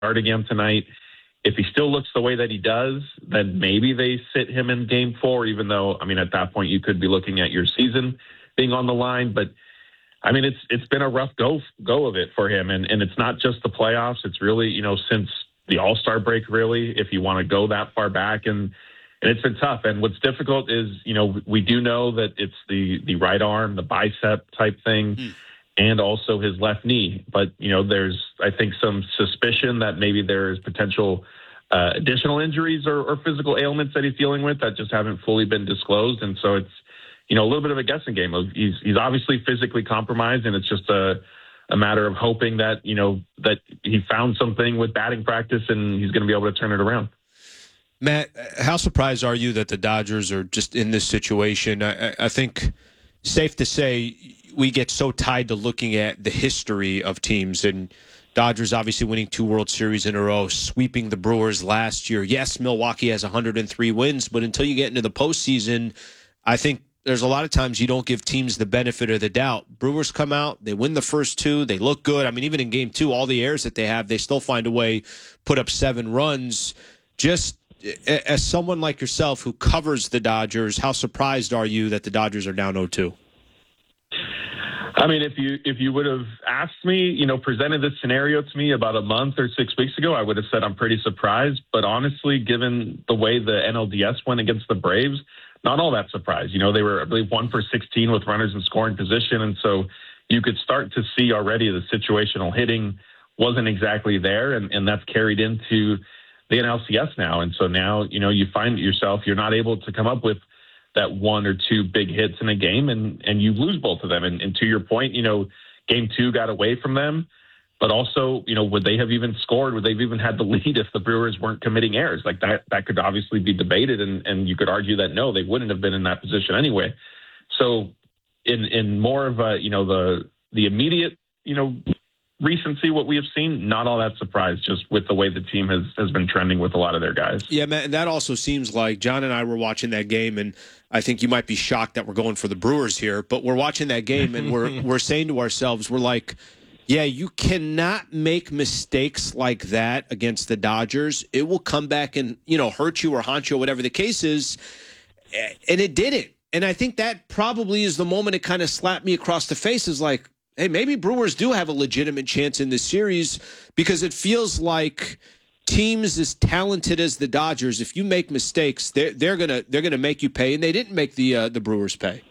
starting him tonight. If he still looks the way that he does, then maybe they sit him in game 4, even though, I mean, at that point you could be looking at your season being on the line. But, I mean, it's been a rough go of it for him. And it's not just the playoffs. It's really, since the All-Star break, really, if you want to go that far back. And it's been tough. And what's difficult is, we do know that it's the right arm, the bicep type thing. And also his left knee. But, there's, I think, some suspicion that maybe there's potential additional injuries or physical ailments that he's dealing with that just haven't fully been disclosed. And so it's, a little bit of a guessing game. He's obviously physically compromised, and it's just a matter of hoping that, that he found something with batting practice and he's going to be able to turn it around. Matt, how surprised are you that the Dodgers are just in this situation? I think safe to say we get so tied to looking at the history of teams, and Dodgers obviously winning 2 World Series in a row, sweeping the Brewers last year. Yes, Milwaukee has 103 wins, but until you get into the postseason, I think there's a lot of times you don't give teams the benefit of the doubt. Brewers come out, they win the first 2, they look good. I mean, even in game 2, all the errors that they have, they still find a way, put up 7 runs. Just as someone like yourself who covers the Dodgers, how surprised are you that the Dodgers are down 0-2? I mean, if you would have asked me, presented this scenario to me about a month or 6 weeks ago, I would have said I'm pretty surprised. But honestly, given the way the NLDS went against the Braves, not all that surprised. They were, I believe, 1 for 16 with runners in scoring position. And so you could start to see already the situational hitting wasn't exactly there. And that's carried into the NLCS now. And so now, you find yourself, you're not able to come up with that 1 or 2 big hits in a game, and you lose both of them. And to your point, game 2 got away from them, but also, would they have even scored? Would they have even had the lead if the Brewers weren't committing errors? Like that could obviously be debated, and you could argue that no, they wouldn't have been in that position anyway. So in more of a, the immediate, recency, what we have seen, not all that surprised, just with the way the team has been trending with a lot of their guys. Yeah, man, and that also seems like John and I were watching that game, and I think you might be shocked that we're going for the Brewers here, but we're watching that game and we're saying to ourselves, we're like, yeah, you cannot make mistakes like that against the Dodgers. It will come back and, hurt you or haunt you or whatever the case is. And it didn't. And I think that probably is the moment it kind of slapped me across the face, is like, hey, maybe Brewers do have a legitimate chance in this series, because it feels like teams as talented as the Dodgers, if you make mistakes, they're gonna make you pay, and they didn't make the Brewers pay.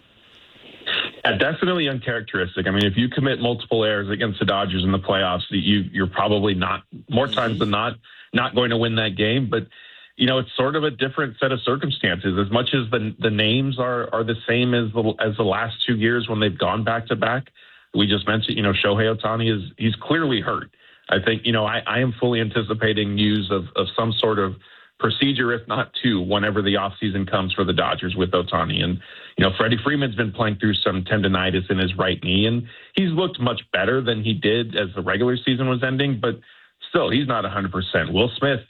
Yeah, definitely uncharacteristic. I mean, if you commit multiple errors against the Dodgers in the playoffs, you're probably not, more times than not going to win that game. But it's sort of a different set of circumstances. As much as the names are the same as the last 2 years when they've gone back to back. We just mentioned, Shohei Ohtani he's clearly hurt. I think, I am fully anticipating news of some sort of procedure, if not 2, whenever the offseason comes for the Dodgers with Ohtani. And, Freddie Freeman's been playing through some tendonitis in his right knee, and he's looked much better than he did as the regular season was ending, but still, he's not 100%. Will Smith,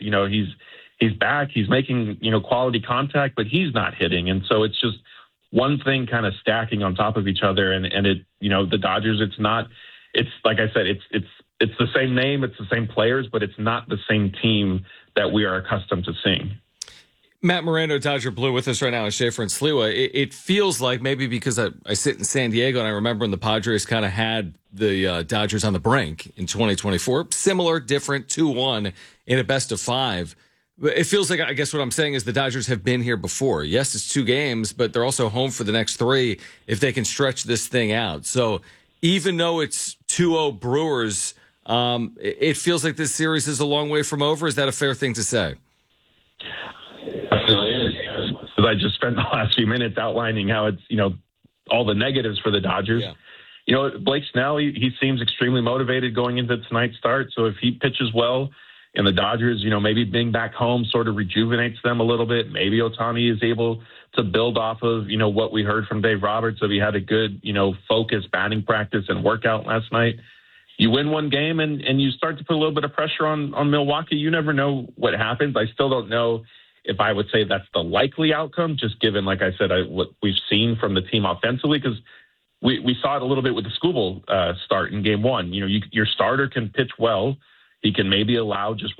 he's back. He's making, quality contact, but he's not hitting. And so it's just one thing kind of stacking on top of each other. And it, the Dodgers, it's like I said, it's the same name, it's the same players, but it's not the same team that we are accustomed to seeing. Matt Miranda, Dodger Blue, with us right now, is Schaefer and Sliwa. It feels like, maybe because I sit in San Diego and I remember when the Padres kind of had the Dodgers on the brink in 2024, similar, different, 2-1 in a best of 5. It feels like, I guess what I'm saying is the Dodgers have been here before. Yes, it's 2 games, but they're also home for the next 3 if they can stretch this thing out. So even though it's 2-0 Brewers, it feels like this series is a long way from over. Is that a fair thing to say? Definitely is. Because I just spent the last few minutes outlining how it's, all the negatives for the Dodgers. Yeah. Blake Snell, he seems extremely motivated going into tonight's start. So if he pitches well, and the Dodgers, maybe being back home sort of rejuvenates them a little bit. Maybe Ohtani is able to build off of, what we heard from Dave Roberts, if he had a good, focused batting practice and workout last night. You win one game and you start to put a little bit of pressure on Milwaukee. You never know what happens. I still don't know if I would say that's the likely outcome, just given, like I said, what we've seen from the team offensively, because we saw it a little bit with the Skubal start in game 1. Your starter can pitch well. He can maybe allow just